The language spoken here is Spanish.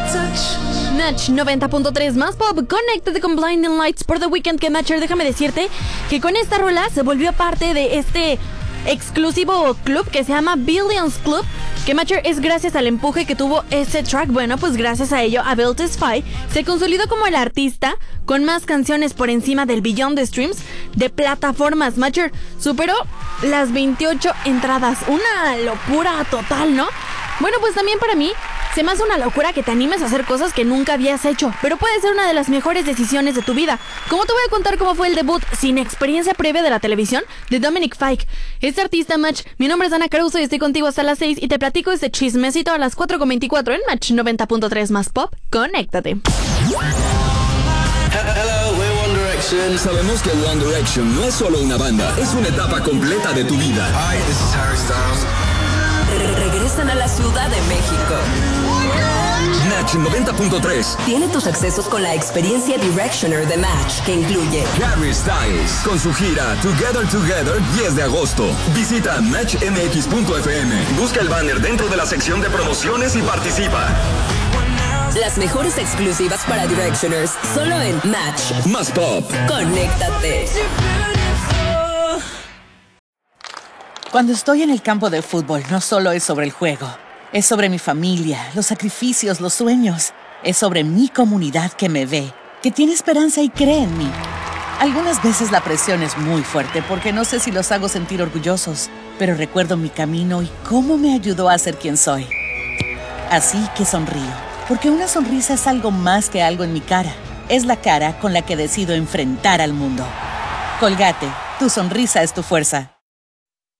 Match 90.3 más pop, conéctate con Blinding Lights por The Weeknd. Que Matcher, déjame decirte que con esta rola se volvió parte de este exclusivo club que se llama Billions Club. Que Matcher es gracias al empuje que tuvo ese track. Bueno, pues gracias a ello, Abel Tesfaye se consolidó como el artista con más canciones por encima del billón de streams de plataformas. Matcher superó las 28 entradas. Una locura total, ¿no? Bueno, pues también para mí se me hace una locura que te animes a hacer cosas que nunca habías hecho, pero puede ser una de las mejores decisiones de tu vida. Como te voy a contar cómo fue el debut sin experiencia previa de la televisión de Dominic Fike. Este artista, Match, mi nombre es Ana Caruso y estoy contigo hasta las 6 y te platico este chismecito a las 4:24 en Match 90.3 más pop. Conéctate. Hello, we're One Direction. Sabemos que One Direction no es solo una banda, es una etapa completa de tu vida. Hi, this is Harry Styles. Regresan a la Ciudad de México. Match 90.3 Tiene tus accesos con la experiencia Directioner de Match, que incluye Harry Styles con su gira Together 10 de agosto. Visita matchmx.fm. Busca el banner dentro de la sección de promociones y participa. las mejores exclusivas para Directioners, solo en Match Más Pop. Conéctate. Cuando estoy en el campo de fútbol, no solo es sobre el juego. Es sobre mi familia, los sacrificios, los sueños. Es sobre mi comunidad que me ve, que tiene esperanza y cree en mí. Algunas veces la presión es muy fuerte porque no sé si los hago sentir orgullosos, pero recuerdo mi camino y cómo me ayudó a ser quien soy. Así que sonrío, porque una sonrisa es algo más que algo en mi cara. Es la cara con la que decido enfrentar al mundo. Colgate, tu sonrisa es tu fuerza.